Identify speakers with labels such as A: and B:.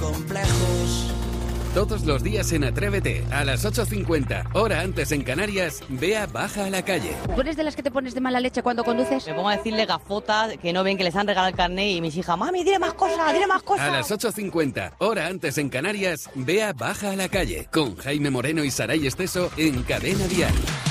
A: complejos.
B: Todos los días en Atrévete, a las 8:50, hora antes en Canarias, Bea baja a la calle.
C: ¿Tú eres de las que te pones de mala leche cuando conduces?
D: Me pongo a decirle gafotas que no ven que les han regalado el carnet y mis hijas, mami, dile más cosas, dile más cosas.
B: A las 8:50, hora antes en Canarias, Bea baja a la calle, con Jaime Moreno y Saray Esteso en Cadena Dial.